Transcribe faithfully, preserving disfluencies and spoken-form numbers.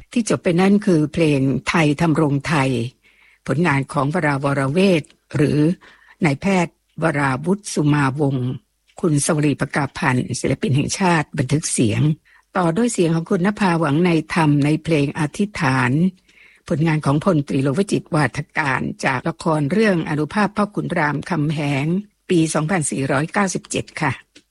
ที่จบไปนั่นคือเพลงไทยทำรงไทยผลงานของวราวรเวทหรือนายแพทย์วราวุฒิสุมาวงศ์คุณสวรีประกาศพันธ์ศิลปินแห่งชาติบันทึกเสียงต่อด้วยเสียงของคุณนภาหวังในธรรมในเพลงอธิษฐานผลงานของพลตรีโลวจิตวาทการจากละครเรื่องอานุภาพพ่อขุนรามคำแหงปีสองพันสี่ร้อยเก้าสิบเจ็ดค่ะ